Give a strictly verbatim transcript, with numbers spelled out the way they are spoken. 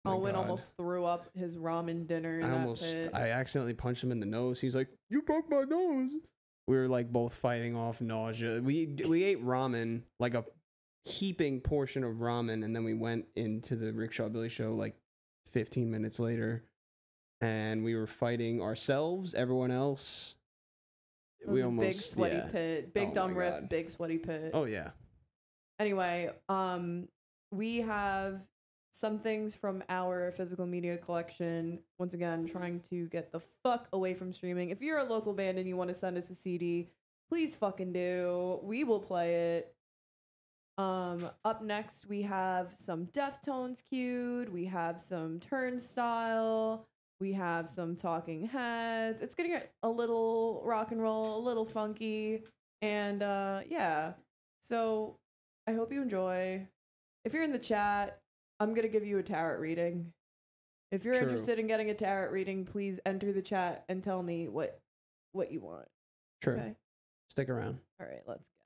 My Owen God. almost threw up his ramen dinner in I that almost, pit. I accidentally punched him in the nose. He's like, "You broke my nose." We were like both fighting off nausea. We we ate ramen, like a heaping portion of ramen, and then we went into the Rickshaw Billy show like fifteen minutes later, and we were fighting ourselves, everyone else. It was We a almost, big sweaty yeah. pit. Big Oh dumb my riffs, God. big sweaty pit. Oh yeah. Anyway, um, we have some things from our physical media collection. Once again, trying to get the fuck away from streaming. If you're a local band and you want to send us a C D, please fucking do. We will play it. Um, up next, we have some Deftones queued. We have some Turnstile. We have some Talking Heads. It's gonna get a little rock and roll, a little funky, and uh, yeah. So I hope you enjoy. If you're in the chat, I'm gonna give you a tarot reading. If you're True. interested in getting a tarot reading, please enter the chat and tell me what what you want. True. Okay. Stick around. All right. Let's go.